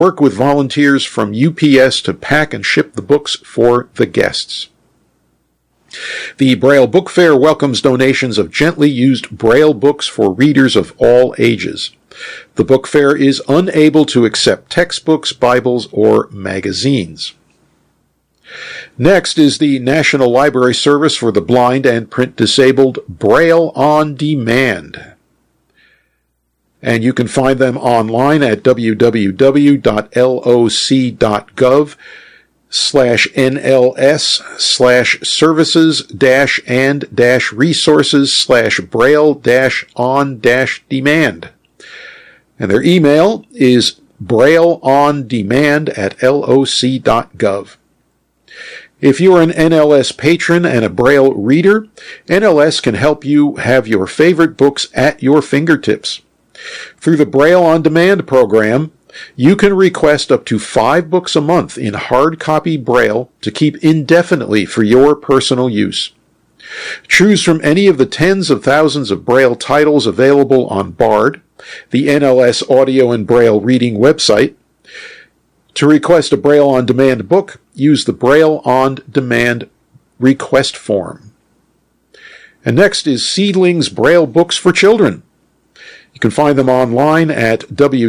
work with volunteers from UPS to pack and ship the books for the guests. The Braille Book Fair welcomes donations of gently used Braille books for readers of all ages. The book fair is unable to accept textbooks, Bibles, or magazines. Next is the National Library Service for the Blind and Print Disabled, Braille on Demand. And you can find them online at www.loc.gov/nls/services-and-resources/braille-on-demand. And their email is brailleondemand@loc.gov. If you are an NLS patron and a Braille reader, NLS can help you have your favorite books at your fingertips. Through the Braille on Demand program, you can request up to 5 books a month in hard copy Braille to keep indefinitely for your personal use. Choose from any of the tens of thousands of Braille titles available on Bard, the NLS audio and Braille reading website. To request a Braille on Demand book, use the Braille on Demand request form. And next is Seedlings Braille Books for Children. You can find them online at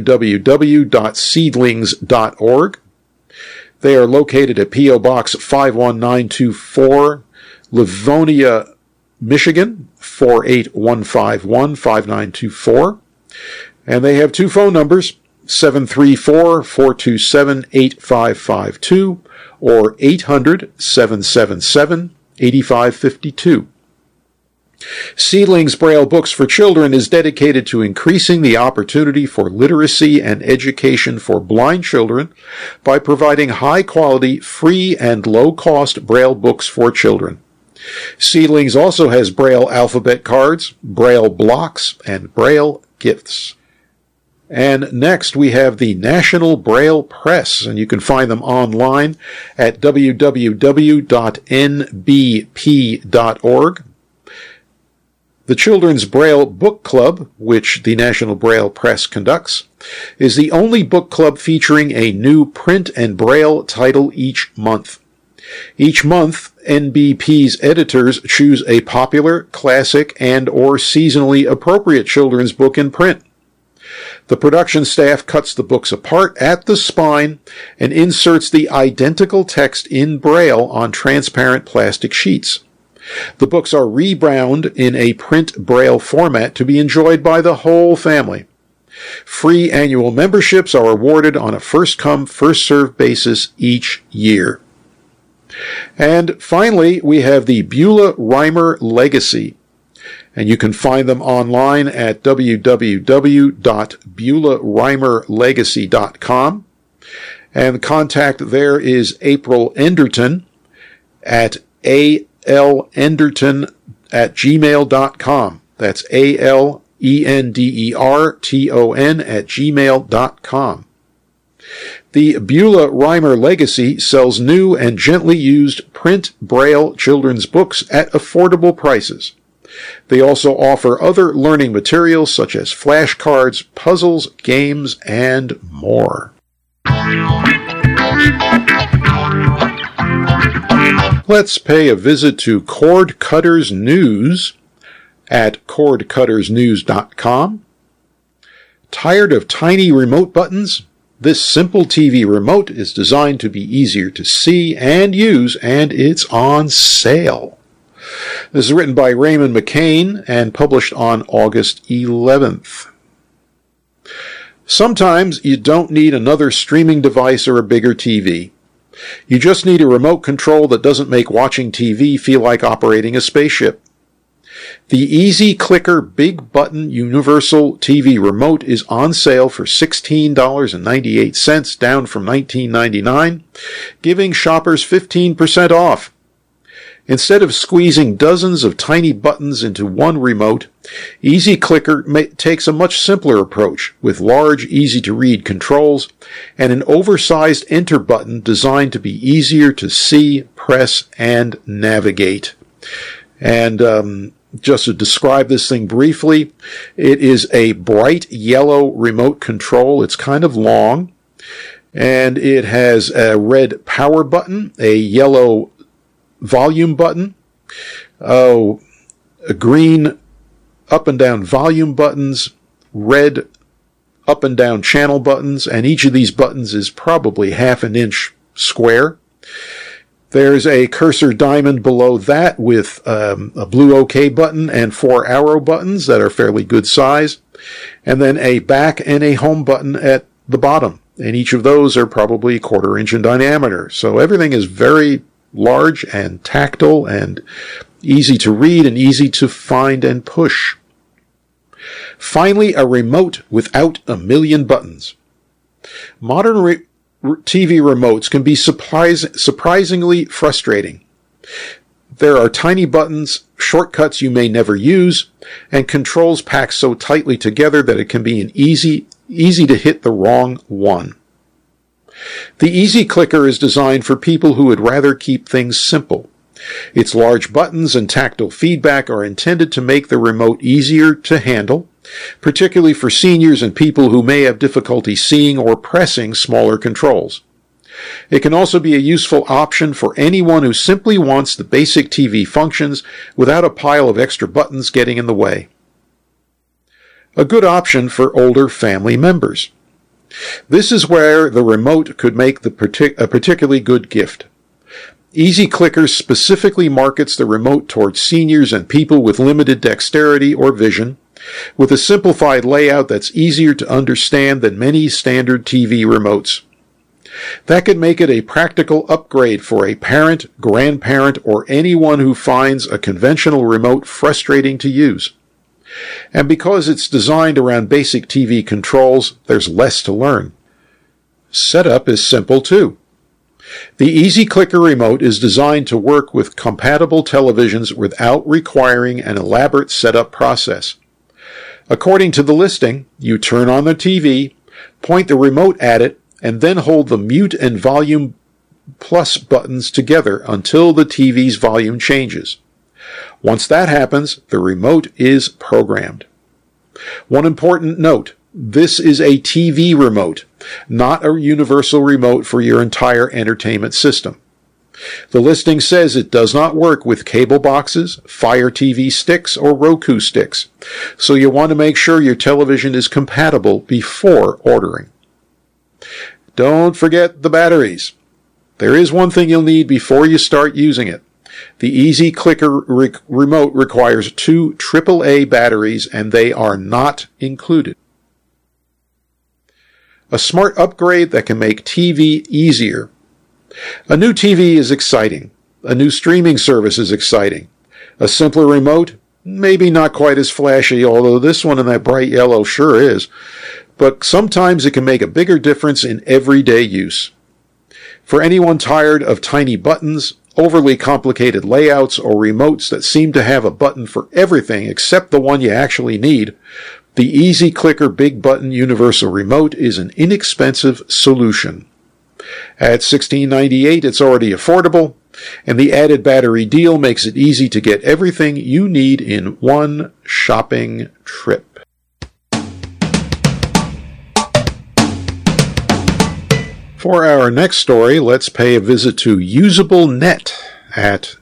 www.seedlings.org. They are located at P.O. Box 51924, Livonia, Michigan, 48151, 5924. And they have 2 phone numbers, 734-427-8552 or 800-777-8552. Seedlings Braille Books for Children is dedicated to increasing the opportunity for literacy and education for blind children by providing high-quality, free, and low-cost Braille books for children. Seedlings also has Braille alphabet cards, Braille blocks, and Braille gifts. And next we have the National Braille Press, and you can find them online at www.nbp.org. The Children's Braille Book Club, which the National Braille Press conducts, is the only book club featuring a new print and Braille title each month. Each month, NBP's editors choose a popular, classic, and/or seasonally appropriate children's book in print. The production staff cuts the books apart at the spine and inserts the identical text in Braille on transparent plastic sheets. The books are rebound in a print Braille format to be enjoyed by the whole family. Free annual memberships are awarded on a first-come, first-served basis each year. And finally, we have the Beulah Reimer Legacy, and you can find them online at www.beulahreimerlegacy.com. And the contact there is April Enderton at alenderton@gmail.com. That's alenderton@gmail.com. The Beulah Reimer Legacy sells new and gently used print Braille children's books at affordable prices. They also offer other learning materials such as flashcards, puzzles, games, and more. Let's pay a visit to Cord Cutters News at cordcuttersnews.com. Tired of tiny remote buttons? This simple TV remote is designed to be easier to see and use, and it's on sale. This is written by Raymond McCain and published on August 11th. Sometimes you don't need another streaming device or a bigger TV. You just need a remote control that doesn't make watching TV feel like operating a spaceship. The Easy Clicker Big Button Universal TV Remote is on sale for $16.98, down from $19.99, giving shoppers 15% off. Instead of squeezing dozens of tiny buttons into one remote, Easy Clicker takes a much simpler approach with large, easy-to-read controls and an oversized enter button designed to be easier to see, press, and navigate. And just to describe this thing briefly, it is a bright yellow remote control. It's kind of long. And it has a red power button, a yellow volume button, a green up and down volume buttons, red up and down channel buttons, and each of these buttons is probably half an inch square. There's a cursor diamond below that with a blue OK button and 4 arrow buttons that are fairly good size, and then a back and a home button at the bottom. And each of those are probably 1/4 inch in diameter. So everything is very large and tactile and easy to read and easy to find and push. Finally, a remote without a million buttons. Modern TV remotes can be surprisingly frustrating. There are tiny buttons, shortcuts you may never use, and controls packed so tightly together that it can be easy to hit the wrong one. The Easy Clicker is designed for people who would rather keep things simple. Its large buttons and tactile feedback are intended to make the remote easier to handle, particularly for seniors and people who may have difficulty seeing or pressing smaller controls. It can also be a useful option for anyone who simply wants the basic TV functions without a pile of extra buttons getting in the way. A good option for older family members. This is where the remote could make a particularly good gift. Easy Clicker specifically markets the remote towards seniors and people with limited dexterity or vision, with a simplified layout that's easier to understand than many standard TV remotes. That could make it a practical upgrade for a parent, grandparent, or anyone who finds a conventional remote frustrating to use. And because it's designed around basic TV controls, there's less to learn. Setup is simple too. The Easy Clicker remote is designed to work with compatible televisions without requiring an elaborate setup process. According to the listing, you turn on the TV, point the remote at it, and then hold the mute and volume plus buttons together until the TV's volume changes. Once that happens, the remote is programmed. One important note, this is a TV remote, not a universal remote for your entire entertainment system. The listing says it does not work with cable boxes, Fire TV sticks, or Roku sticks, so you want to make sure your television is compatible before ordering. Don't forget the batteries. There is one thing you'll need before you start using it. The Easy Clicker remote requires 2 AAA batteries, and they are not included. A smart upgrade that can make TV easier. A new TV is exciting. A new streaming service is exciting. A simpler remote? Maybe not quite as flashy, although this one in that bright yellow sure is. But sometimes it can make a bigger difference in everyday use. For anyone tired of tiny buttons, overly complicated layouts, or remotes that seem to have a button for everything except the one you actually need, the Easy Clicker Big Button Universal Remote is an inexpensive solution. At $16.98, it's already affordable, and the added battery deal makes it easy to get everything you need in one shopping trip. For our next story, let's pay a visit to UsableNet at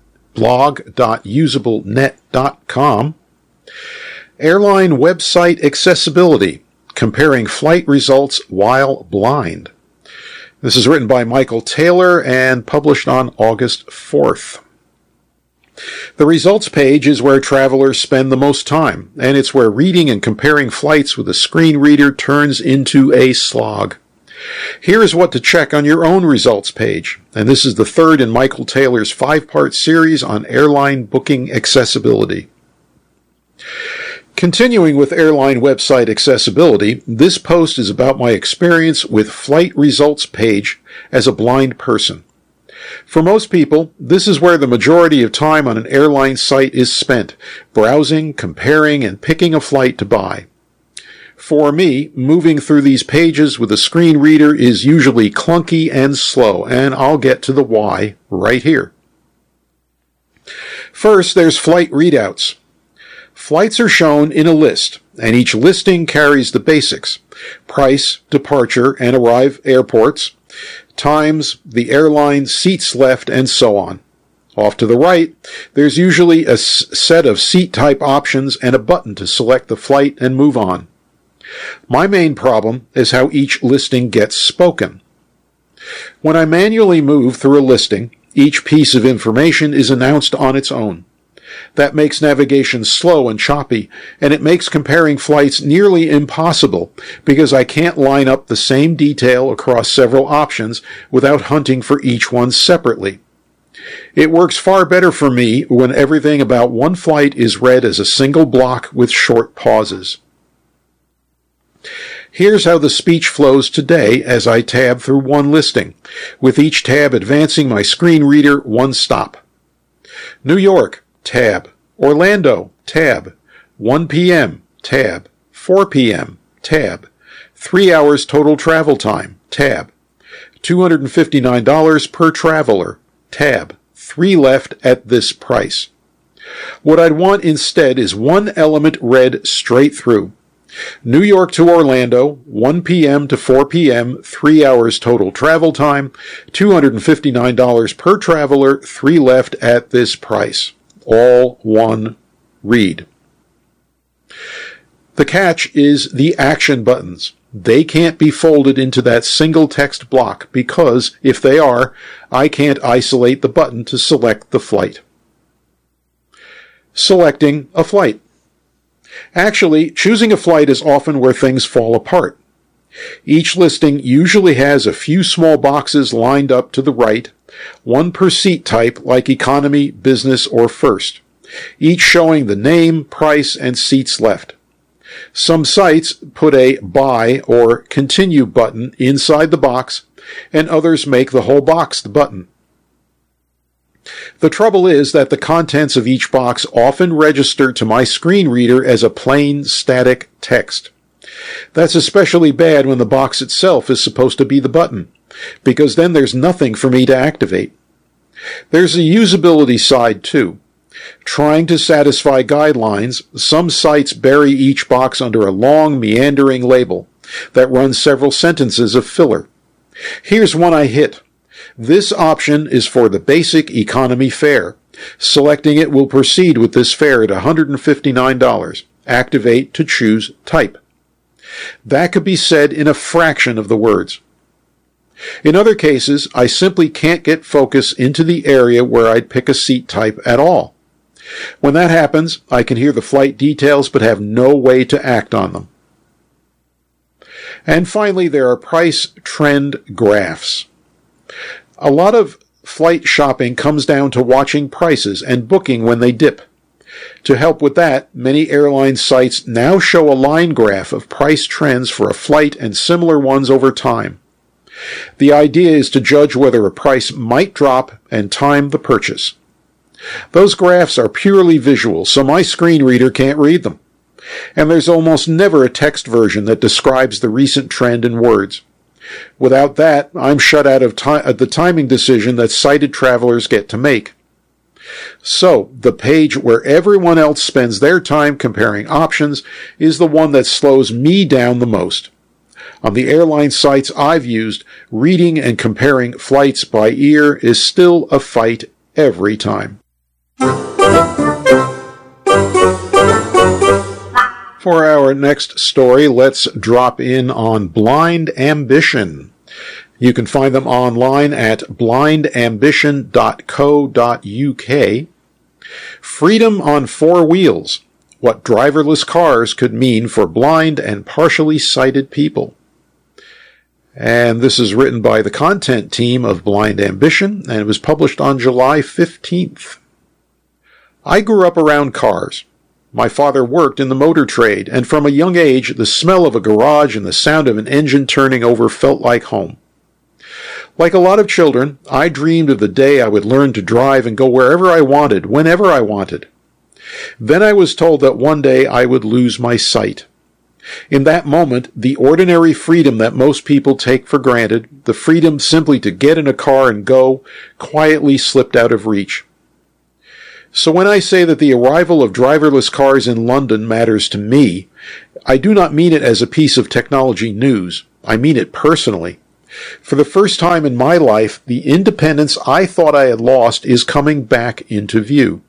blog.usablenet.com. Airline website accessibility, comparing flight results while blind. This is written by Michael Taylor and published on August 4th. The results page is where travelers spend the most time, and it's where reading and comparing flights with a screen reader turns into a slog. Here is what to check on your own results page, and this is the third in Michael Taylor's 5-part series on airline booking accessibility. Continuing with airline website accessibility, this post is about my experience with flight results page as a blind person. For most people, this is where the majority of time on an airline site is spent, browsing, comparing, and picking a flight to buy. For me, moving through these pages with a screen reader is usually clunky and slow, and I'll get to the why right here. First, there's flight readouts. Flights are shown in a list, and each listing carries the basics: price, departure and arrive airports, times, the airline, seats left, and so on. Off to the right, there's usually a set of seat type options and a button to select the flight and move on. My main problem is how each listing gets spoken. When I manually move through a listing, each piece of information is announced on its own. That makes navigation slow and choppy, and it makes comparing flights nearly impossible because I can't line up the same detail across several options without hunting for each one separately. It works far better for me when everything about one flight is read as a single block with short pauses. Here's how the speech flows today as I tab through one listing, with each tab advancing my screen reader one stop. New York, tab. Orlando, tab. 1 p.m., tab. 4 p.m., tab. 3 hours total travel time, tab. $259 per traveler, tab. 3 left at this price. What I'd want instead is one element read straight through. New York to Orlando, 1 p.m. to 4 p.m., 3 hours total travel time, $259 per traveler, 3 left at this price. All one read. The catch is the action buttons. They can't be folded into that single text block because, if they are, I can't isolate the button to select the flight. Selecting a flight. Actually, choosing a flight is often where things fall apart. Each listing usually has a few small boxes lined up to the right, one per seat type like economy, business, or first, each showing the name, price, and seats left. Some sites put a buy or continue button inside the box, and others make the whole box the button. The trouble is that the contents of each box often register to my screen reader as a plain static text. That's especially bad when the box itself is supposed to be the button, because then there's nothing for me to activate. There's a usability side too. Trying to satisfy guidelines, some sites bury each box under a long, meandering label that runs several sentences of filler. Here's one I hit. This option is for the basic economy fare. Selecting it will proceed with this fare at $159. Activate to choose type. That could be said in a fraction of the words. In other cases, I simply can't get focus into the area where I'd pick a seat type at all. When that happens, I can hear the flight details but have no way to act on them. And finally, there are price trend graphs. A lot of flight shopping comes down to watching prices and booking when they dip. To help with that, many airline sites now show a line graph of price trends for a flight and similar ones over time. The idea is to judge whether a price might drop and time the purchase. Those graphs are purely visual, so my screen reader can't read them. And there's almost never a text version that describes the recent trend in words. Without that, I'm shut out of the timing decision that sighted travelers get to make. So, the page where everyone else spends their time comparing options is the one that slows me down the most. On the airline sites I've used, reading and comparing flights by ear is still a fight every time. For our next story, let's drop in on Blind Ambition. You can find them online at blindambition.co.uk. Freedom on Four Wheels: What Driverless Cars Could Mean for Blind and Partially Sighted People. And this is written by the content team of Blind Ambition, and it was published on July 15th. I grew up around cars. My father worked in the motor trade, and from a young age, the smell of a garage and the sound of an engine turning over felt like home. Like a lot of children, I dreamed of the day I would learn to drive and go wherever I wanted, whenever I wanted. Then I was told that one day I would lose my sight. In that moment, the ordinary freedom that most people take for granted, the freedom simply to get in a car and go, quietly slipped out of reach. So when I say that the arrival of driverless cars in London matters to me, I do not mean it as a piece of technology news. I mean it personally. For the first time in my life, the independence I thought I had lost is coming back into view.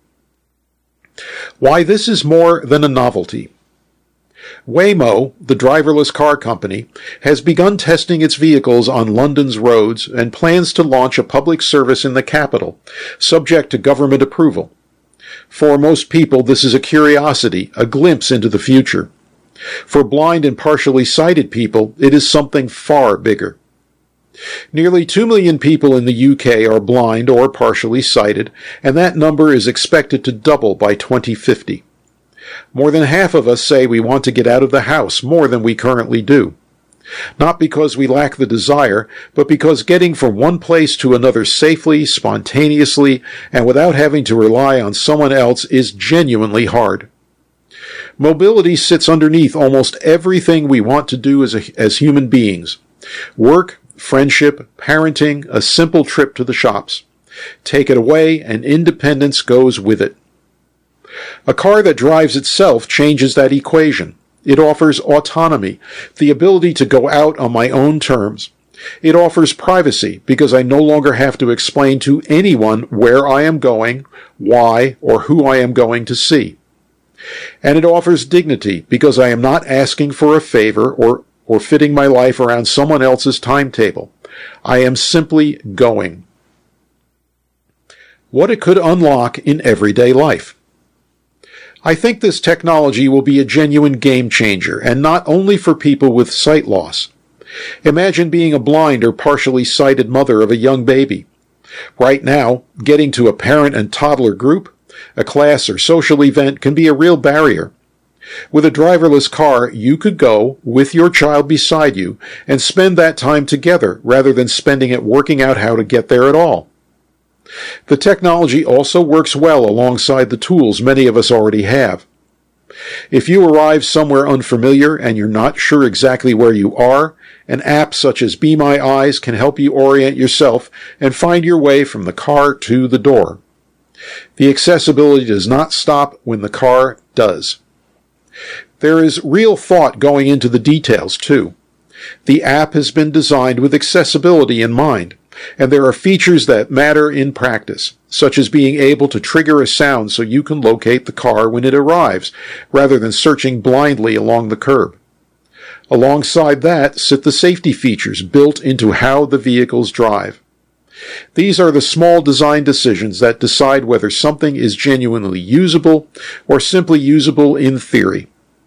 Why this is more than a novelty. Waymo, the driverless car company, has begun testing its vehicles on London's roads and plans to launch a public service in the capital, subject to government approval. For most people, this is a curiosity, a glimpse into the future. For blind and partially sighted people, it is something far bigger. Nearly 2 million people in the UK are blind or partially sighted, and that number is expected to double by 2050. More than half of us say we want to get out of the house more than we currently do. Not because we lack the desire, but because getting from one place to another safely, spontaneously, and without having to rely on someone else is genuinely hard. Mobility sits underneath almost everything we want to do as human beings. Work, friendship, parenting, a simple trip to the shops. Take it away, and independence goes with it. A car that drives itself changes that equation. It offers autonomy, the ability to go out on my own terms. It offers privacy because I no longer have to explain to anyone where I am going, why, or who I am going to see. And it offers dignity because I am not asking for a favor or fitting my life around someone else's timetable. I am simply going. What it could unlock in everyday life. I think this technology will be a genuine game changer, and not only for people with sight loss. Imagine being a blind or partially sighted mother of a young baby. Right now, getting to a parent and toddler group, a class or social event can be a real barrier. With a driverless car, you could go, with your child beside you, and spend that time together rather than spending it working out how to get there at all. The technology also works well alongside the tools many of us already have. If you arrive somewhere unfamiliar and you're not sure exactly where you are, an app such as Be My Eyes can help you orient yourself and find your way from the car to the door. The accessibility does not stop when the car does. There is real thought going into the details, too. The app has been designed with accessibility in mind, and there are features that matter in practice, such as being able to trigger a sound so you can locate the car when it arrives, rather than searching blindly along the curb. Alongside that sit the safety features built into how the vehicles drive. These are the small design decisions that decide whether something is genuinely usable or simply usable in theory.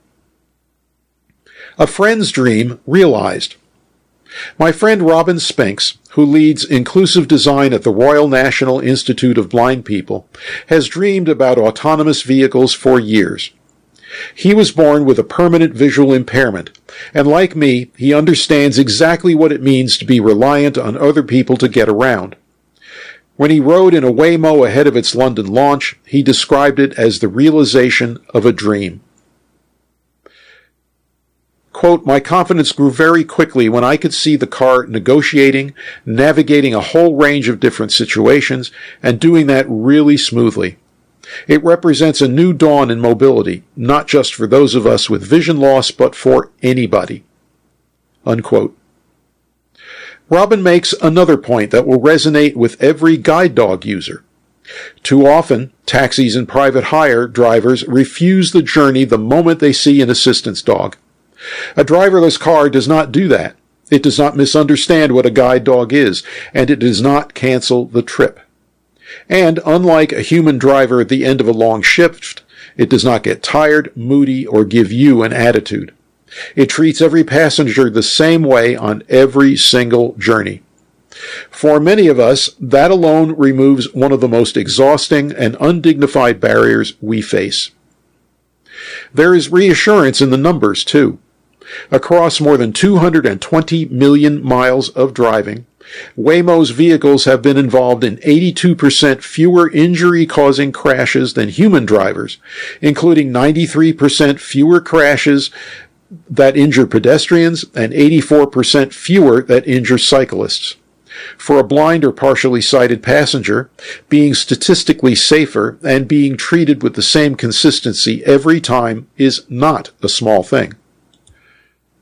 A friend's dream realized. My friend Robin Spinks, who leads inclusive design at the Royal National Institute of Blind People, has dreamed about autonomous vehicles for years. He was born with a permanent visual impairment, and like me, he understands exactly what it means to be reliant on other people to get around. When he rode in a Waymo ahead of its London launch, he described it as the realization of a dream. Quote, my confidence grew very quickly when I could see the car negotiating, navigating a whole range of different situations, and doing that really smoothly. It represents a new dawn in mobility, not just for those of us with vision loss, but for anybody. Unquote. Robin makes another point that will resonate with every guide dog user. Too often, taxis and private hire drivers refuse the journey the moment they see an assistance dog. A driverless car does not do that. It does not misunderstand what a guide dog is, and it does not cancel the trip. And unlike a human driver at the end of a long shift, it does not get tired, moody, or give you an attitude. It treats every passenger the same way on every single journey. For many of us, that alone removes one of the most exhausting and undignified barriers we face. There is reassurance in the numbers, too. Across more than 220 million miles of driving, Waymo's vehicles have been involved in 82% fewer injury-causing crashes than human drivers, including 93% fewer crashes that injure pedestrians and 84% fewer that injure cyclists. For a blind or partially sighted passenger, being statistically safer and being treated with the same consistency every time is not a small thing.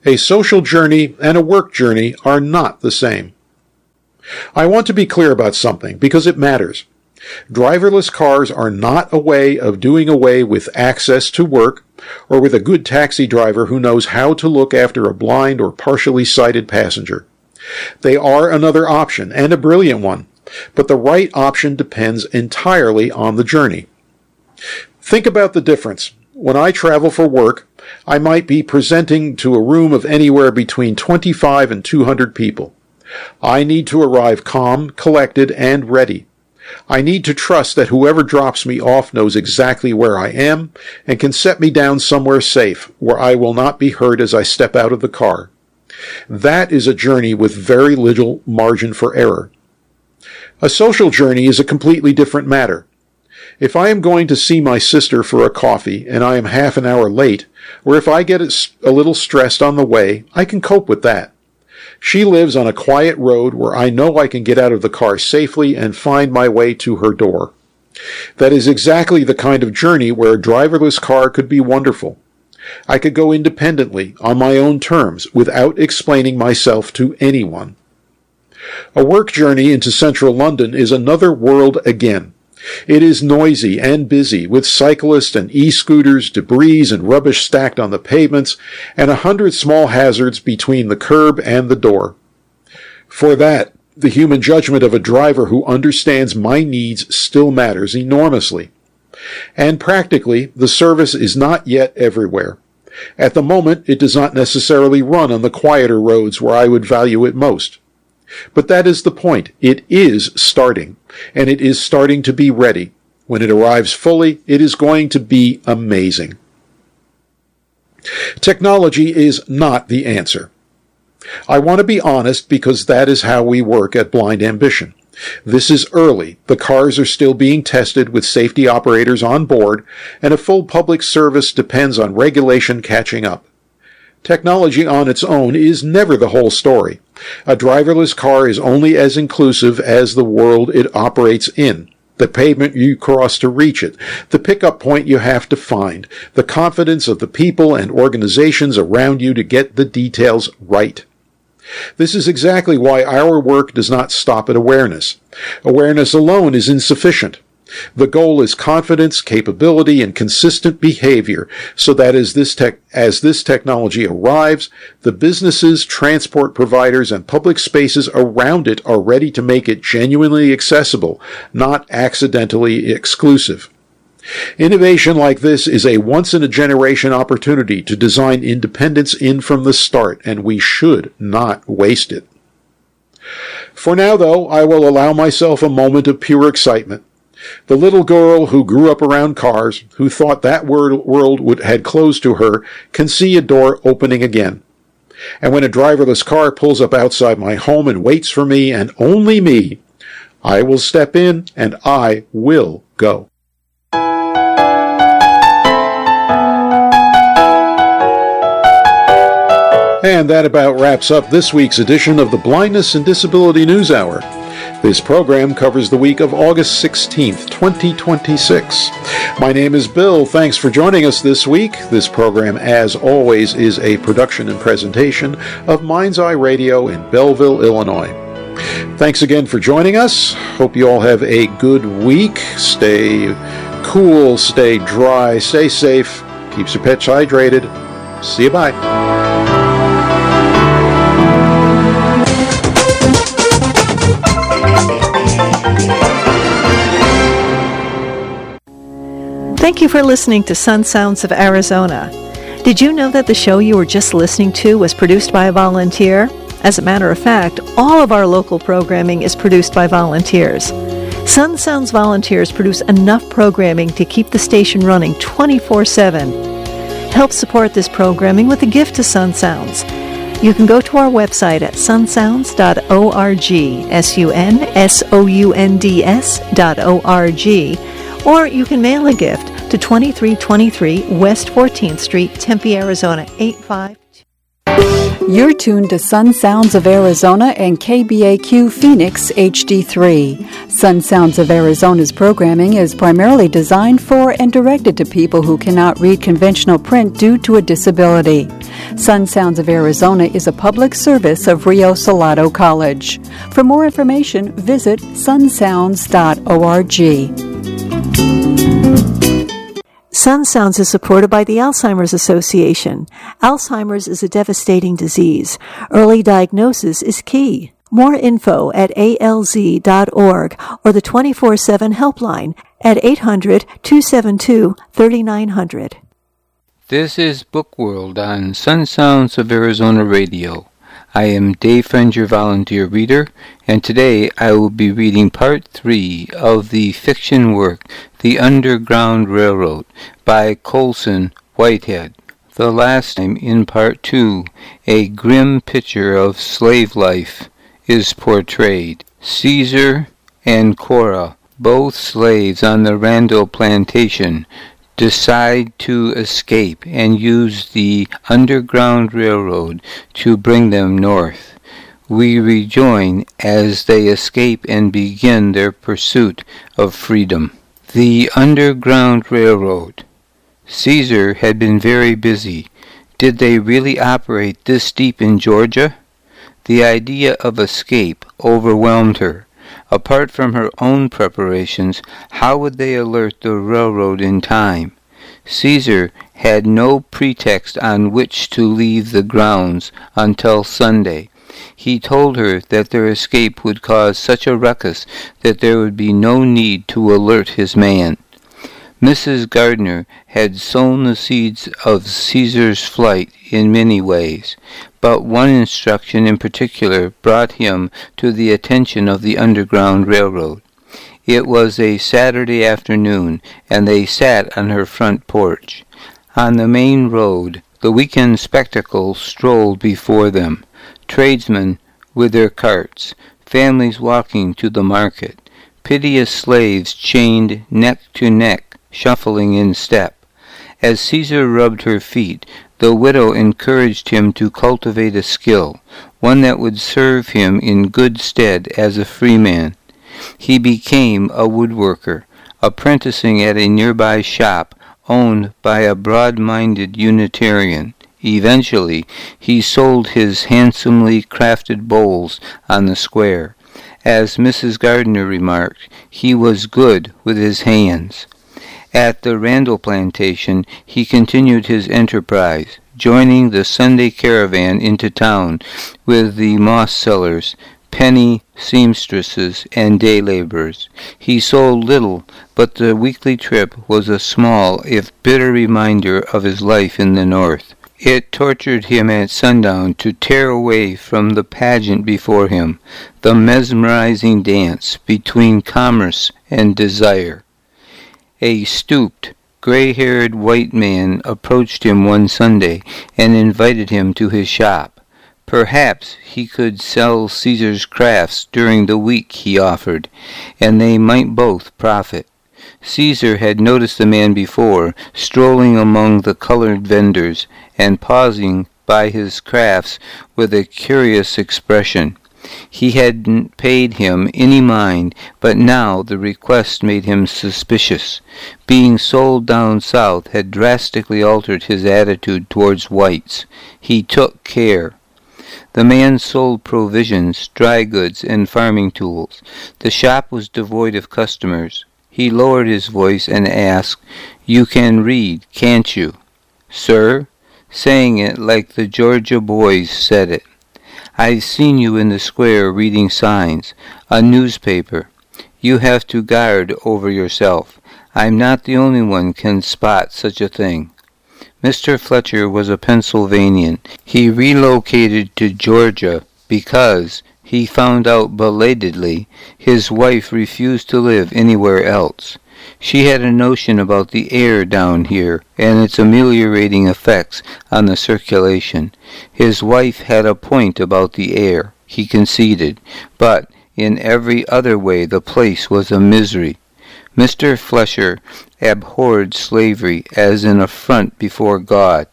A social journey and a work journey are not the same. I want to be clear about something because it matters. Driverless cars are not a way of doing away with access to work or with a good taxi driver who knows how to look after a blind or partially sighted passenger. They are another option, and a brilliant one, but the right option depends entirely on the journey. Think about the difference. When I travel for work, I might be presenting to a room of anywhere between 25 and 200 people. I need to arrive calm, collected, and ready. I need to trust that whoever drops me off knows exactly where I am and can set me down somewhere safe where I will not be hurt as I step out of the car. That is a journey with very little margin for error. A social journey is a completely different matter. If I am going to see my sister for a coffee and I am half an hour late, or if I get a little stressed on the way, I can cope with that. She lives on a quiet road where I know I can get out of the car safely and find my way to her door. That is exactly the kind of journey where a driverless car could be wonderful. I could go independently, on my own terms, without explaining myself to anyone. A work journey into central London is another world again. It is noisy and busy, with cyclists and e-scooters, debris and rubbish stacked on the pavements, and 100 small hazards between the curb and the door. For that, the human judgment of a driver who understands my needs still matters enormously. And practically, the service is not yet everywhere. At the moment, it does not necessarily run on the quieter roads where I would value it most. But that is the point. It is starting, and it is starting to be ready. When it arrives fully, it is going to be amazing. Technology is not the answer. I want to be honest because that is how we work at Blind Ambition. This is early. The cars are still being tested with safety operators on board, and a full public service depends on regulation catching up. Technology on its own is never the whole story. A driverless car is only as inclusive as the world it operates in. The pavement you cross to reach it, the pickup point you have to find, the confidence of the people and organizations around you to get the details right. This is exactly why our work does not stop at awareness. Awareness alone is insufficient. The goal is confidence, capability, and consistent behavior so that as this technology arrives, the businesses, transport providers, and public spaces around it are ready to make it genuinely accessible, not accidentally exclusive. Innovation like this is a once-in-a-generation opportunity to design independence in from the start, and we should not waste it. For now, though, I will allow myself a moment of pure excitement. The little girl who grew up around cars, who thought that world had closed to her, can see a door opening again. And when a driverless car pulls up outside my home and waits for me, and only me, I will step in and I will go. And that about wraps up this week's edition of the Blindness and Disability News Hour. This program covers the week of August 16th, 2026. My name is Bill. Thanks for joining us this week. This program, as always, is a production and presentation of Mind's Eye Radio in Belleville, Illinois. Thanks again for joining us. Hope you all have a good week. Stay cool, stay dry, stay safe, keeps your pets hydrated. See you, bye. Thank you for listening to Sun Sounds of Arizona. Did you know that the show you were just listening to was produced by a volunteer? As a matter of fact, all of our local programming is produced by volunteers. Sun Sounds volunteers produce enough programming to keep the station running 24/7. Help support this programming with a gift to Sun Sounds. You can go to our website at sunsounds.org, sunsounds.org, or you can mail a gift to 2323 West 14th Street, Tempe, Arizona, 852. You're tuned to Sun Sounds of Arizona and KBAQ Phoenix HD3. Sun Sounds of Arizona's programming is primarily designed for and directed to people who cannot read conventional print due to a disability. Sun Sounds of Arizona is a public service of Rio Salado College. For more information, visit sunsounds.org. Sun Sounds is supported by the Alzheimer's Association. Alzheimer's is a devastating disease. Early diagnosis is key. More info at alz.org or the 24/7 helpline at 800-272-3900. This is Bookworld on Sun Sounds of Arizona Radio. I am Dave Friend, your volunteer reader, and today I will be reading Part 3 of the fiction work The Underground Railroad by Colson Whitehead. The last time in Part 2, a grim picture of slave life is portrayed. Caesar and Cora, both slaves on the Randall plantation, decide to escape and use the Underground Railroad to bring them north. We rejoin as they escape and begin their pursuit of freedom. The Underground Railroad. Caesar had been very busy. Did they really operate this deep in Georgia? The idea of escape overwhelmed her. Apart from her own preparations, how would they alert the railroad in time? Caesar had no pretext on which to leave the grounds until Sunday. He told her that their escape would cause such a ruckus that there would be no need to alert his man. Mrs. Gardner had sown the seeds of Caesar's flight in many ways, but one instruction in particular brought him to the attention of the Underground Railroad. It was a Saturday afternoon, and they sat on her front porch. On the main road, the weekend spectacle strolled before them. Tradesmen with their carts, families walking to the market, piteous slaves chained neck to neck, shuffling in step. As Caesar rubbed her feet, the widow encouraged him to cultivate a skill, one that would serve him in good stead as a freeman. He became a woodworker, apprenticing at a nearby shop owned by a broad-minded Unitarian. Eventually, he sold his handsomely crafted bowls on the square. As Mrs. Gardner remarked, he was good with his hands. At the Randall plantation, he continued his enterprise, joining the Sunday caravan into town with the moss sellers, penny seamstresses, and day laborers. He sold little, but the weekly trip was a small, if bitter reminder of his life in the North. It tortured him at sundown to tear away from the pageant before him, the mesmerizing dance between commerce and desire. A stooped, gray-haired white man approached him one Sunday and invited him to his shop. Perhaps he could sell Caesar's crafts during the week, he offered, and they might both profit. Caesar had noticed the man before, strolling among the colored vendors and pausing by his crafts with a curious expression. He hadn't paid him any mind, but now the request made him suspicious. Being sold down south had drastically altered his attitude towards whites. He took care. The man sold provisions, dry goods, and farming tools. The shop was devoid of customers. He lowered his voice and asked, "You can read, can't you?" "Sir?" saying it like the Georgia boys said it. "I've seen you in the square reading signs, a newspaper. You have to guard over yourself. I'm not the only one can spot such a thing." Mr. Fletcher was a Pennsylvanian. He relocated to Georgia because, he found out belatedly, his wife refused to live anywhere else. She had a notion about the air down here and its ameliorating effects on the circulation. His wife had a point about the air, he conceded, but in every other way the place was a misery. Mr. Fletcher abhorred slavery as an affront before God.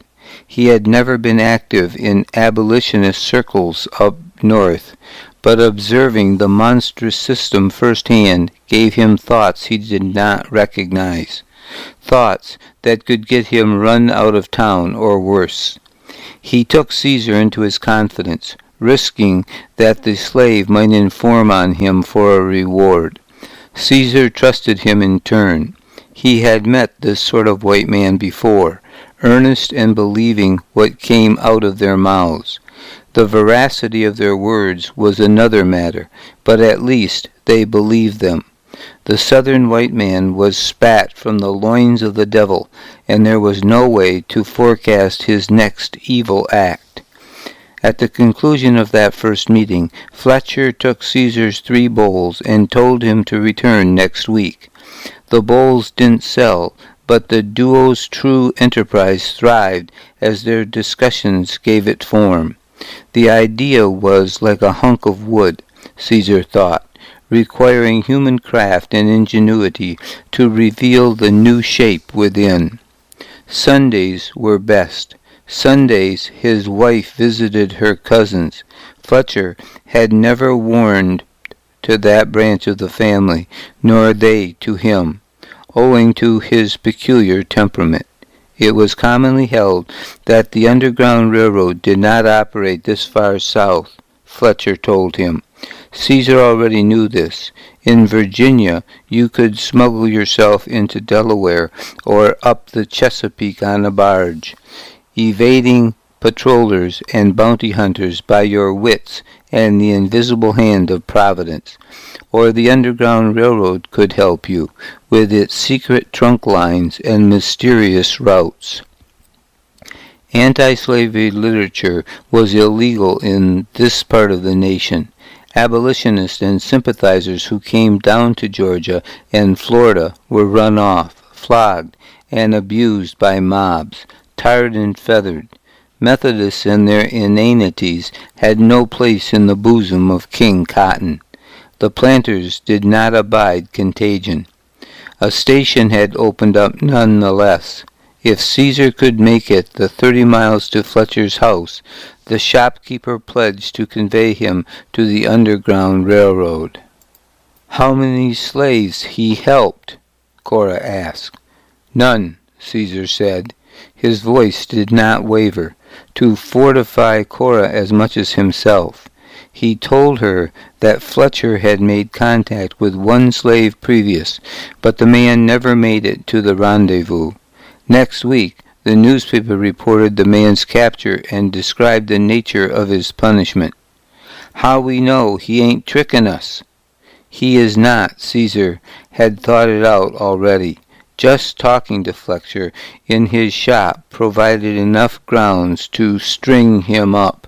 He had never been active in abolitionist circles up north, but observing the monstrous system firsthand gave him thoughts he did not recognize, thoughts that could get him run out of town or worse. He took Caesar into his confidence, risking that the slave might inform on him for a reward. Caesar trusted him in turn. He had met this sort of white man before, earnest and believing what came out of their mouths. The veracity of their words was another matter, but at least they believed them. The southern white man was spat from the loins of the devil, and there was no way to forecast his next evil act. At the conclusion of that first meeting, Fletcher took Caesar's 3 bowls and told him to return next week. The bowls didn't sell, but the duo's true enterprise thrived as their discussions gave it form. The idea was like a hunk of wood, Caesar thought, requiring human craft and ingenuity to reveal the new shape within. Sundays were best. Sundays his wife visited her cousins. Fletcher had never warmed to that branch of the family, nor they to him, owing to his peculiar temperament. It was commonly held that the Underground Railroad did not operate this far south, Fletcher told him. Caesar already knew this. In Virginia, you could smuggle yourself into Delaware or up the Chesapeake on a barge, evading patrollers and bounty hunters by your wits and the invisible hand of Providence. Or the Underground Railroad could help you, with its secret trunk lines and mysterious routes. Anti-slavery literature was illegal in this part of the nation. Abolitionists and sympathizers who came down to Georgia and Florida were run off, flogged, and abused by mobs, tarred and feathered. Methodists and their inanities had no place in the bosom of King Cotton. The planters did not abide contagion. A station had opened up nonetheless. If Caesar could make it the 30 miles to Fletcher's house, the shopkeeper pledged to convey him to the Underground Railroad. How many slaves he helped? Cora asked. None, Caesar said. His voice did not waver, to fortify Cora as much as himself. He told her that Fletcher had made contact with 1 slave previous, but the man never made it to the rendezvous. Next week, the newspaper reported the man's capture and described the nature of his punishment. How we know he ain't tricking us? He is not, Caesar had thought it out already. Just talking to Fletcher in his shop provided enough grounds to string him up.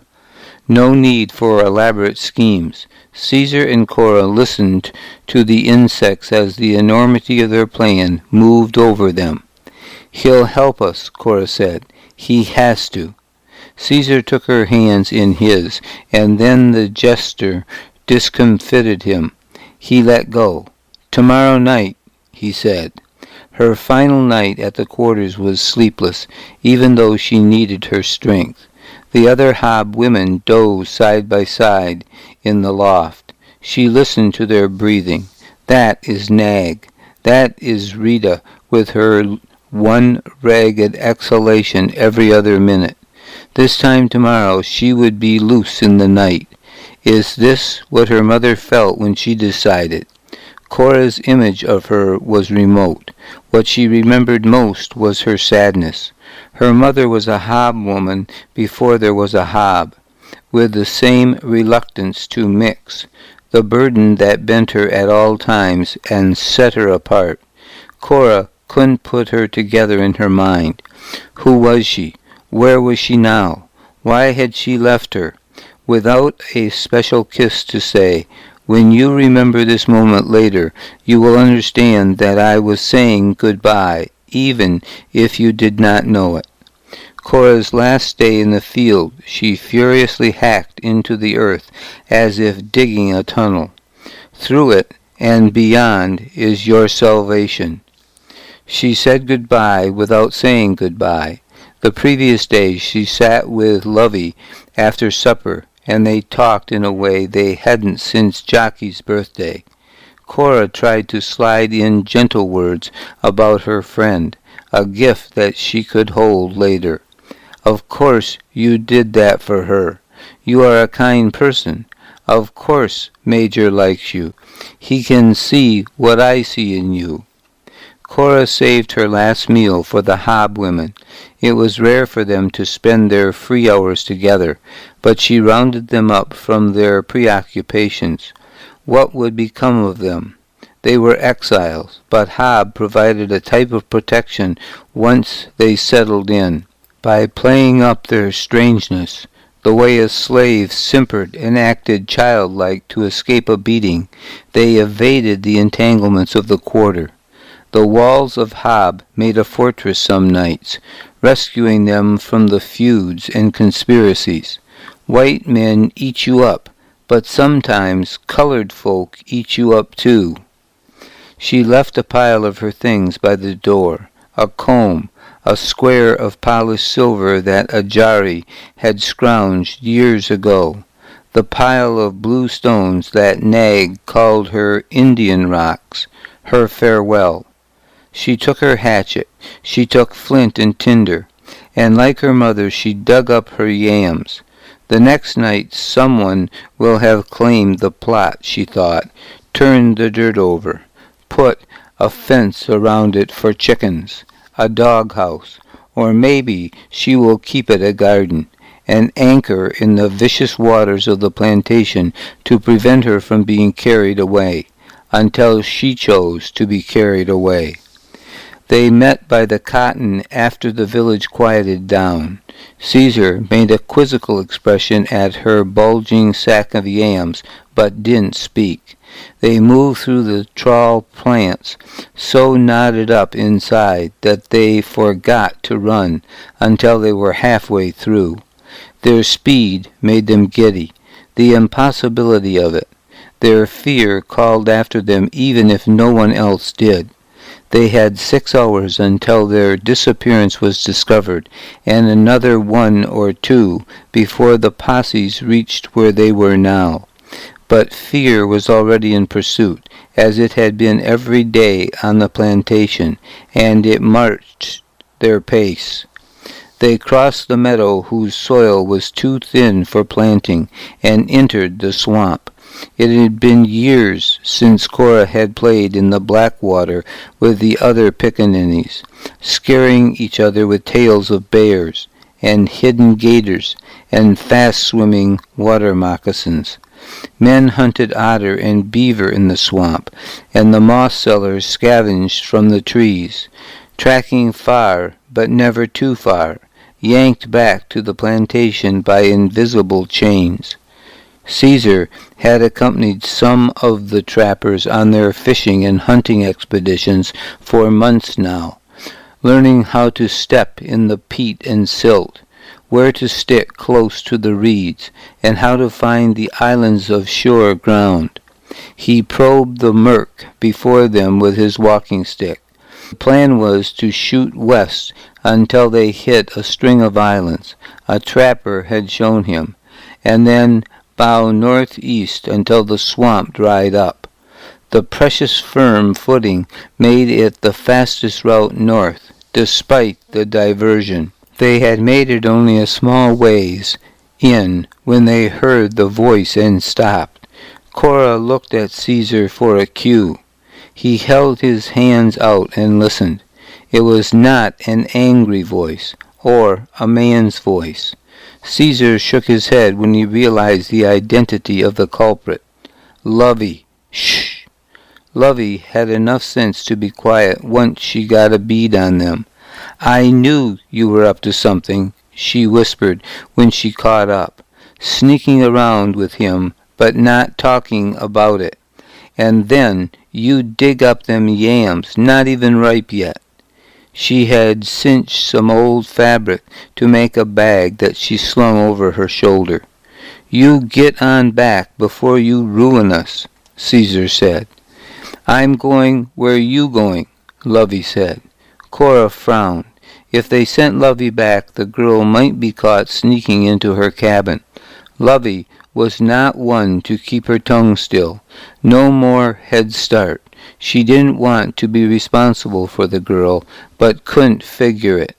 No need for elaborate schemes. Caesar and Cora listened to the insects as the enormity of their plan moved over them. He'll help us, Cora said. He has to. Caesar took her hands in his, and then the gesture discomfited him. He let go. Tomorrow night, he said. Her final night at the quarters was sleepless, even though she needed her strength. The other Hob women dozed side by side in the loft. She listened to their breathing. That is Nag. That is Rita, with her 1 ragged exhalation every other minute. This time tomorrow she would be loose in the night. Is this what her mother felt when she decided? Cora's image of her was remote. What she remembered most was her sadness. Her mother was a Hob woman before there was a Hob, with the same reluctance to mix, the burden that bent her at all times and set her apart. Cora couldn't put her together in her mind. Who was she? Where was she now? Why had she left her? Without a special kiss to say, when you remember this moment later, you will understand that I was saying goodbye, even if you did not know it. Cora's last day in the field, she furiously hacked into the earth as if digging a tunnel. Through it and beyond is your salvation. She said goodbye without saying goodbye. The previous day she sat with Lovey after supper, and they talked in a way they hadn't since Jocky's birthday. Cora tried to slide in gentle words about her friend, a gift that she could hold later. Of course you did that for her. You are a kind person. Of course Major likes you. He can see what I see in you. Cora saved her last meal for the Hobb women. It was rare for them to spend their free hours together, but she rounded them up from their preoccupations. What would become of them? They were exiles, but Hobb provided a type of protection once they settled in, by playing up their strangeness, the way a slave simpered and acted childlike to escape a beating. They evaded the entanglements of the quarter. The walls of Hobb made a fortress some nights, rescuing them from the feuds and conspiracies. White men eat you up, but sometimes colored folk eat you up too. She left a pile of her things by the door, a comb, a square of polished silver that Ajari had scrounged years ago, the pile of blue stones that Nag called her Indian rocks, her farewell. She took her hatchet, she took flint and tinder, and like her mother she dug up her yams. The next night someone will have claimed the plot, she thought, turned the dirt over, put a fence around it for chickens, a doghouse, or maybe she will keep it a garden, an anchor in the vicious waters of the plantation to prevent her from being carried away, until she chose to be carried away. They met by the cotton after the village quieted down. Caesar made a quizzical expression at her bulging sack of yams, but didn't speak. They moved through the trawl plants, so knotted up inside that they forgot to run until they were halfway through. Their speed made them giddy, the impossibility of it. Their fear called after them even if no one else did. They had 6 hours until their disappearance was discovered, and another 1 or 2 before the posses reached where they were now. But fear was already in pursuit, as it had been every day on the plantation, and it marched their pace. They crossed the meadow whose soil was too thin for planting, and entered the swamp. It had been years since Cora had played in the Blackwater with the other pickaninnies, scaring each other with tales of bears, and hidden gators, and fast-swimming water moccasins. Men hunted otter and beaver in the swamp, and the moss sellers scavenged from the trees, tracking far, but never too far, yanked back to the plantation by invisible chains. Caesar had accompanied some of the trappers on their fishing and hunting expeditions for months now, learning how to step in the peat and silt, where to stick close to the reeds, and how to find the islands of sure ground. He probed the murk before them with his walking stick. The plan was to shoot west until they hit a string of islands a trapper had shown him, and then bow northeast until the swamp dried up. The precious firm footing made it the fastest route north, despite the diversion. They had made it only a small ways in when they heard the voice and stopped. Cora looked at Caesar for a cue. He held his hands out and listened. It was not an angry voice, or a man's voice. Caesar shook his head when he realized the identity of the culprit. Lovey. Shh! Lovey had enough sense to be quiet once she got a bead on them. I knew you were up to something, she whispered when she caught up, sneaking around with him, but not talking about it. And then you dig up them yams, not even ripe yet. She had cinched some old fabric to make a bag that she slung over her shoulder. You get on back before you ruin us, Caesar said. I'm going where you going, Lovey said. Cora frowned. If they sent Lovey back, the girl might be caught sneaking into her cabin. Lovey was not one to keep her tongue still. No more head start. She didn't want to be responsible for the girl, but couldn't figure it.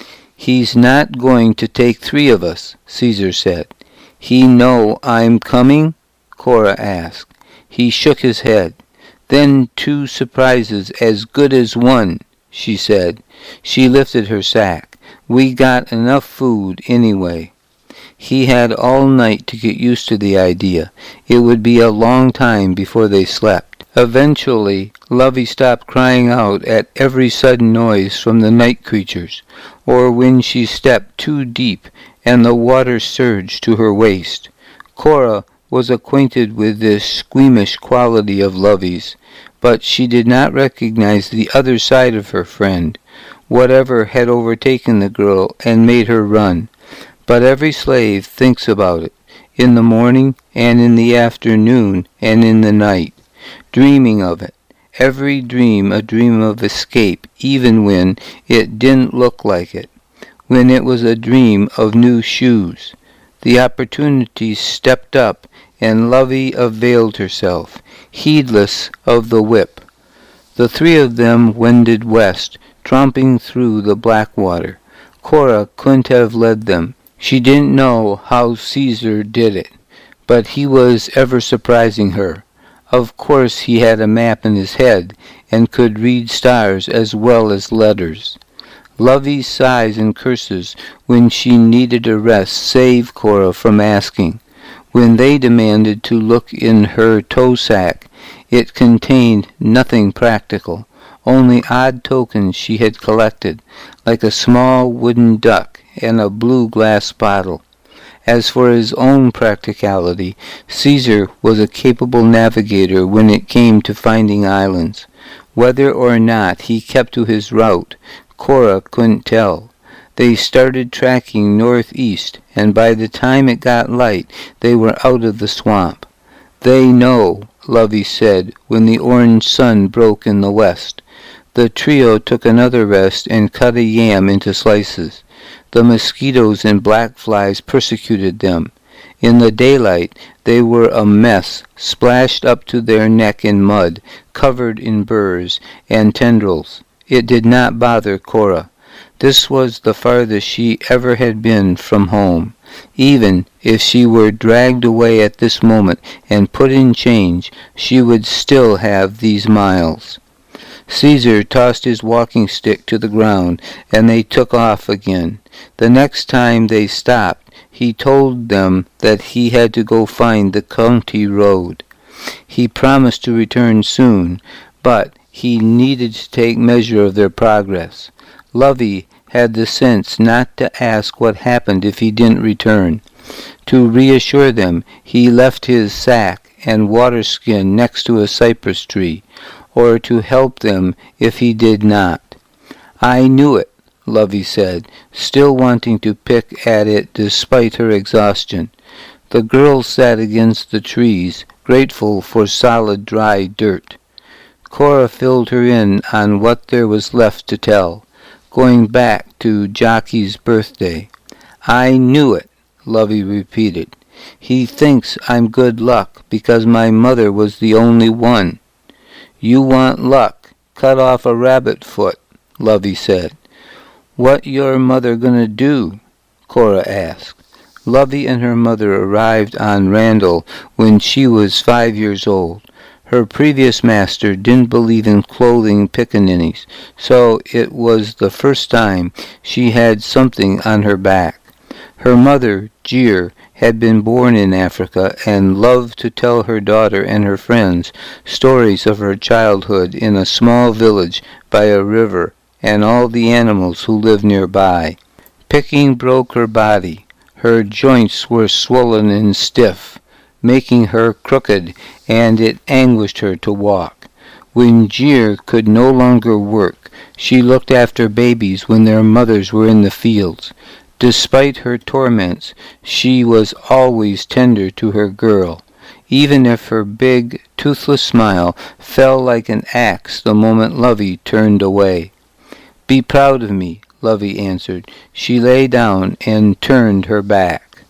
"He's not going to take 3 of us," Caesar said. "He know I'm coming?" Cora asked. He shook his head. "Then 2 surprises as good as 1, she said. She lifted her sack. "We got enough food anyway." He had all night to get used to the idea. It would be a long time before they slept. Eventually, Lovey stopped crying out at every sudden noise from the night creatures, or when she stepped too deep and the water surged to her waist. Cora was acquainted with this squeamish quality of Lovey's, but she did not recognize the other side of her friend, whatever had overtaken the girl and made her run. But every slave thinks about it, in the morning and in the afternoon and in the night, dreaming of it. Every dream a dream of escape, even when it didn't look like it, when it was a dream of new shoes. The opportunity stepped up, and Lovey availed herself, heedless of the whip. The 3 of them wended west, tromping through the black water. Cora couldn't have led them. She didn't know how Caesar did it, but he was ever surprising her. Of course he had a map in his head, and could read stars as well as letters. Lovey's sighs and curses when she needed a rest saved Cora from asking. When they demanded to look in her tow sack, it contained nothing practical, only odd tokens she had collected, like a small wooden duck and a blue glass bottle. As for his own practicality, Caesar was a capable navigator when it came to finding islands. Whether or not he kept to his route, Cora couldn't tell. They started tracking northeast, and by the time it got light, they were out of the swamp. "They know," Lovey said, when the orange sun broke in the west. The trio took another rest and cut a yam into slices. The mosquitoes and black flies persecuted them. In the daylight, they were a mess, splashed up to their neck in mud, covered in burrs and tendrils. It did not bother Cora. This was the farthest she ever had been from home. Even if she were dragged away at this moment and put in chains, she would still have these miles. Caesar tossed his walking stick to the ground, and they took off again. The next time they stopped, he told them that he had to go find the county road. He promised to return soon, but he needed to take measure of their progress. Lovey had the sense not to ask what happened if he didn't return. To reassure them, he left his sack and water skin next to a cypress tree, or to help them if he did not. "I knew it," Lovey said, still wanting to pick at it despite her exhaustion. The girl sat against the trees, grateful for solid dry dirt. Cora filled her in on what there was left to tell, going back to Jockey's birthday. "I knew it," Lovey repeated. "He thinks I'm good luck because my mother was the only one." "You want luck. Cut off a rabbit foot," Lovey said. "What your mother gonna do?" Cora asked. Lovey and her mother arrived on Randall when she was 5 years old. Her previous master didn't believe in clothing pickaninnies, so it was the first time she had something on her back. Her mother, Jeer, had been born in Africa and loved to tell her daughter and her friends stories of her childhood in a small village by a river and all the animals who lived nearby. Picking broke her body. Her joints were swollen and stiff, making her crooked, and it anguished her to walk. When Jeer could no longer work, she looked after babies when their mothers were in the fields. Despite her torments, she was always tender to her girl, even if her big, toothless smile fell like an axe the moment Lovey turned away. "Be proud of me," Lovey answered. She lay down and turned her back.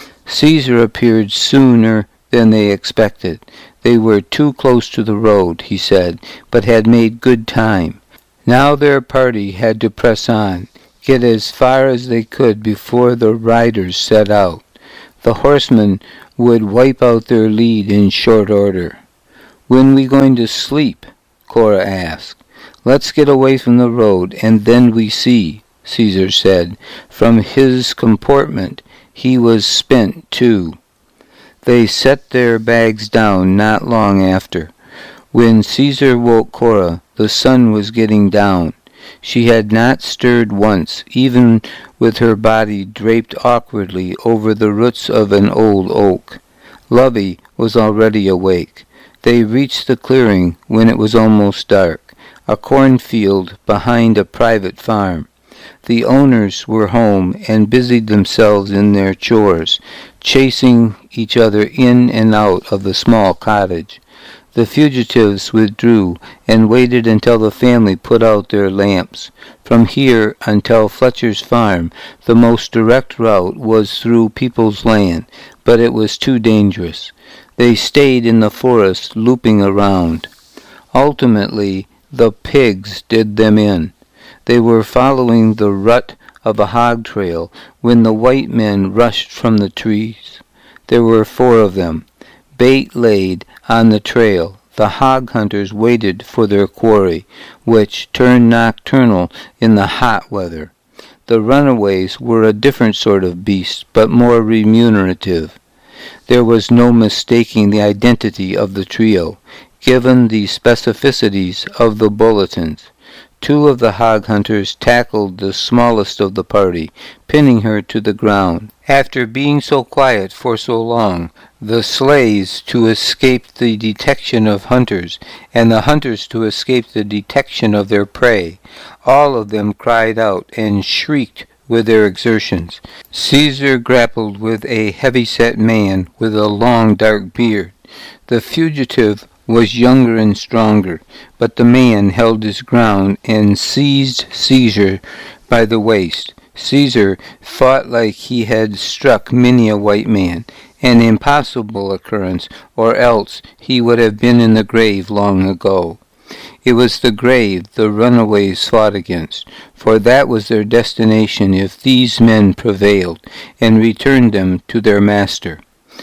Caesar appeared sooner than they expected. They were too close to the road, he said, but had made good time. Now their party had to press on, get as far as they could before the riders set out. The horsemen would wipe out their lead in short order. "When we going to sleep?" Cora asked. "Let's get away from the road, and then we see," Caesar said. From his comportment he was spent too. They set their bags down not long after. When Caesar woke Cora, the sun was getting down. She had not stirred once, even with her body draped awkwardly over the roots of an old oak. Lovey was already awake. They reached the clearing when it was almost dark, a cornfield behind a private farm. The owners were home and busied themselves in their chores, chasing each other in and out of the small cottage. The fugitives withdrew and waited until the family put out their lamps. From here until Fletcher's farm, the most direct route was through people's land, but it was too dangerous. They stayed in the forest, looping around. Ultimately, the pigs did them in. They were following the rut of a hog trail when the white men rushed from the trees. There were 4 of them. Bait laid on the trail, the hog hunters waited for their quarry, which turned nocturnal in the hot weather. The runaways were a different sort of beast, but more remunerative. There was no mistaking the identity of the trio, given the specificities of the bulletins. 2 of the hog hunters tackled the smallest of the party, pinning her to the ground. After being so quiet for so long, the sleighs to escape the detection of hunters, and the hunters to escape the detection of their prey, all of them cried out and shrieked with their exertions. Caesar grappled with a heavy-set man with a long dark beard. The fugitive was younger and stronger, but the man held his ground and seized Caesar by the waist. Caesar fought like he had struck many a white man, an impossible occurrence, or else he would have been in the grave long ago. It was the grave the runaways fought against, for that was their destination if these men prevailed, and returned them to their master.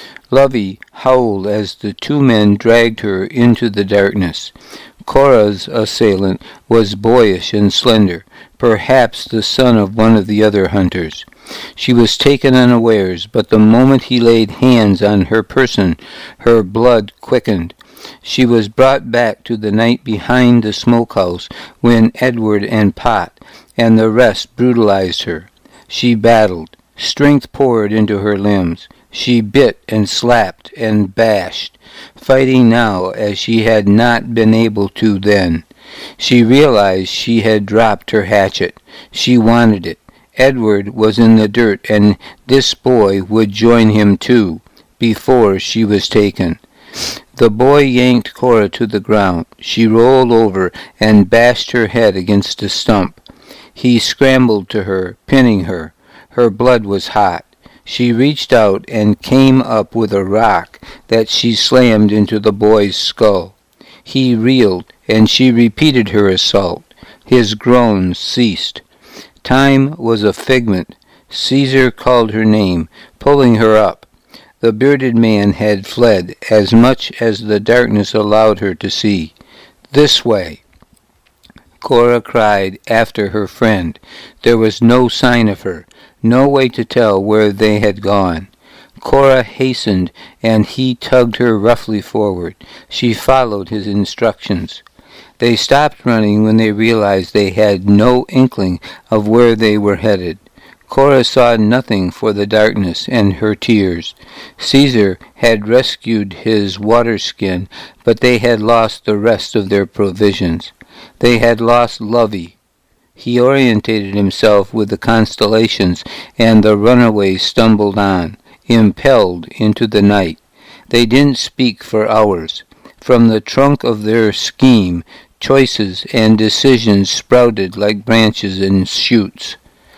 Lovey howled as the 2 men dragged her into the darkness. Cora's assailant was boyish and slender, perhaps the son of one of the other hunters. She was taken unawares, but the moment he laid hands on her person, her blood quickened. She was brought back to the night behind the smokehouse when Edward and Pot and the rest brutalized her. She battled. Strength poured into her limbs. She bit and slapped and bashed, fighting now as she had not been able to then. She realized she had dropped her hatchet. She wanted it. Edward was in the dirt, and this boy would join him too, before she was taken. The boy yanked Cora to the ground. She rolled over and bashed her head against a stump. He scrambled to her, pinning her. Her blood was hot. She reached out and came up with a rock that she slammed into the boy's skull. He reeled, and she repeated her assault. His groans ceased. Time was a figment. Caesar called her name, pulling her up. The bearded man had fled, as much as the darkness allowed her to see. "This way!" Cora cried after her friend. There was no sign of her, no way to tell where they had gone. Cora hastened, and he tugged her roughly forward. She followed his instructions. They stopped running when they realized they had no inkling of where they were headed. Cora saw nothing for the darkness and her tears. Caesar had rescued his water-skin, but they had lost the rest of their provisions. They had lost Lovey. He orientated himself with the constellations, and the runaways stumbled on, impelled into the night. They didn't speak for hours. From the trunk of their scheme, choices and decisions sprouted like branches and shoots.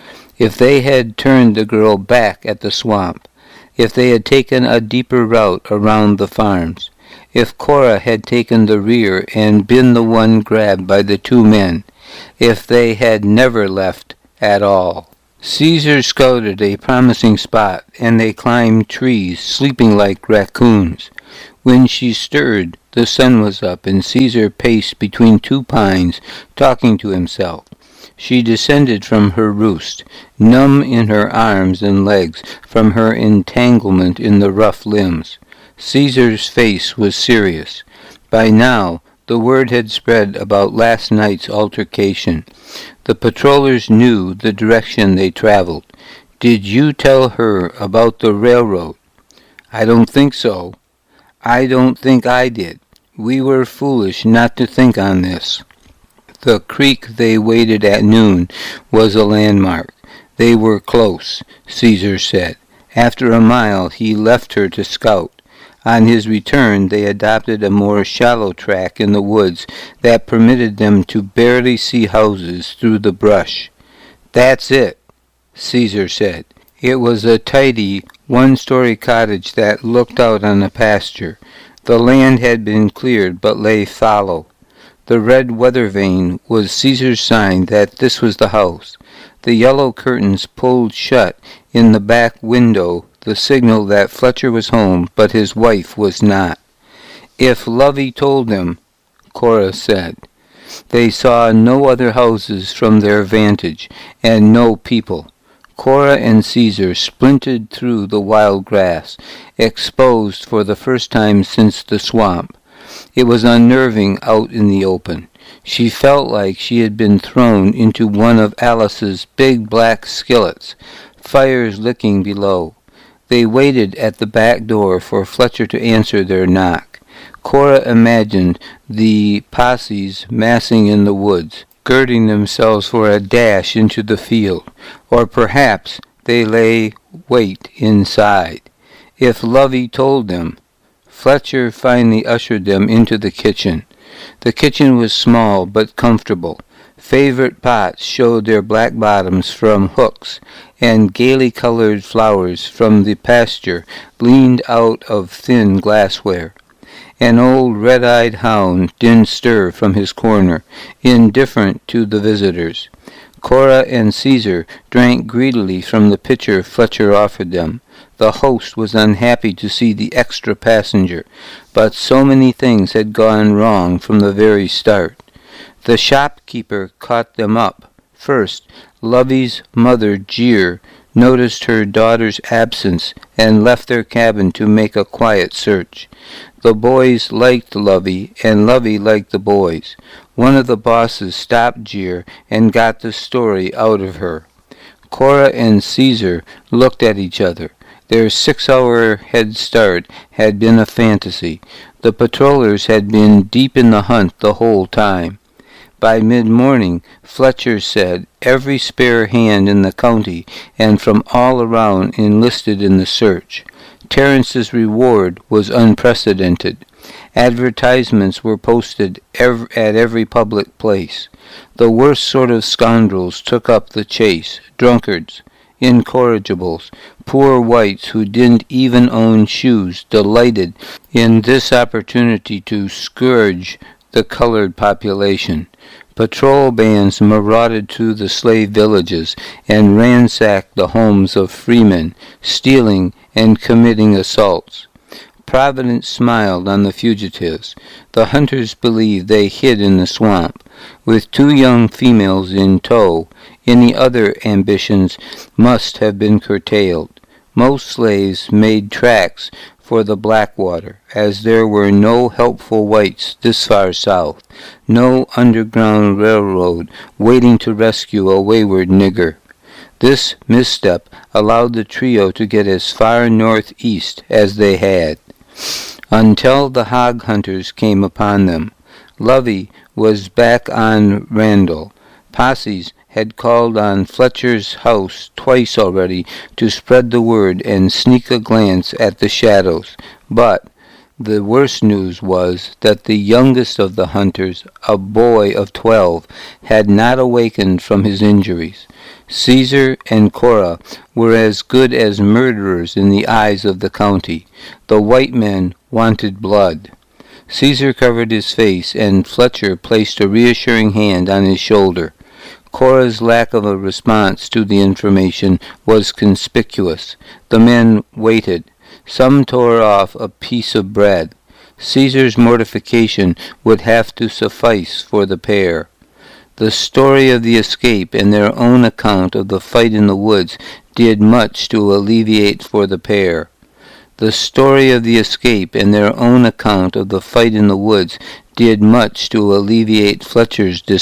If they had turned the girl back at the swamp, if they had taken a deeper route around the farms, if Cora had taken the rear and been the one grabbed by the two men, if they had never left at all. Caesar scouted a promising spot, and they climbed trees, sleeping like raccoons. When she stirred, the sun was up, and Caesar paced between two pines, talking to himself. She descended from her roost, numb in her arms and legs from her entanglement in the rough limbs. Caesar's face was serious. By now, the word had spread about last night's altercation. The patrollers knew the direction they traveled. Did you tell her about the railroad? I don't think so. I don't think I did. We were foolish not to think on this. The creek they waded at noon was a landmark. They were close, Caesar said. After a mile, he left her to scout. On his return, they adopted a more shallow track in the woods that permitted them to barely see houses through the brush. That's it, Caesar said. It was a tidy, one-story cottage that looked out on a pasture. The land had been cleared but lay fallow. The red weather vane was Caesar's sign that this was the house. The yellow curtains pulled shut in the back window, the signal that Fletcher was home, but his wife was not. If Lovey told them, Cora said. They saw no other houses from their vantage, and no people. Cora and Caesar sprinted through the wild grass, exposed for the first time since the swamp. It was unnerving out in the open. She felt like she had been thrown into one of Alice's big black skillets, fires licking below. They waited at the back door for Fletcher to answer their knock. Cora imagined the posses massing in the woods, girding themselves for a dash into the field, or perhaps they lay wait inside. If Lovey told them, Fletcher finally ushered them into the kitchen. The kitchen was small but comfortable. Favorite pots showed their black bottoms from hooks, and gaily colored flowers from the pasture leaned out of thin glassware. An old red-eyed hound didn't stir from his corner, indifferent to the visitors. Cora and Caesar drank greedily from the pitcher Fletcher offered them. The host was unhappy to see the extra passenger, but so many things had gone wrong from the very start. The shopkeeper caught them up. First, Lovey's mother, Jeer, noticed her daughter's absence and left their cabin to make a quiet search. The boys liked Lovey, and Lovey liked the boys. One of the bosses stopped Jeer and got the story out of her. Cora and Caesar looked at each other. Their 6-hour head start had been a fantasy. The patrollers had been deep in the hunt the whole time. By mid-morning, Fletcher said every spare hand in the county and from all around enlisted in the search. Terrence's reward was unprecedented. Advertisements were posted at every public place. The worst sort of scoundrels took up the chase, drunkards, incorrigibles, poor whites who didn't even own shoes delighted in this opportunity to scourge the colored population. Patrol bands marauded through the slave villages and ransacked the homes of freemen, stealing and committing assaults. Providence smiled on the fugitives. The hunters believed they hid in the swamp. With 2 young females in tow, any other ambitions must have been curtailed. Most slaves made tracks for the Blackwater, as there were no helpful whites this far south, no underground railroad waiting to rescue a wayward nigger. This misstep allowed the trio to get as far northeast as they had, until the hog hunters came upon them. Lovey was back on Randall. Posses had called on Fletcher's house twice already to spread the word and sneak a glance at the shadows, but The worst news was that the youngest of the hunters, a boy of 12, had not awakened from his injuries. Caesar and Cora were as good as murderers in the eyes of the county. The white men wanted blood. Caesar covered his face, and Fletcher placed a reassuring hand on his shoulder. Cora's lack of a response to the information was conspicuous. The men waited. Some tore off a piece of bread. Caesar's mortification would have to suffice for the pair. The story of the escape and their own account of the fight in the woods did much to alleviate for the pair. The story of the escape and their own account of the fight in the woods did much to alleviate Fletcher's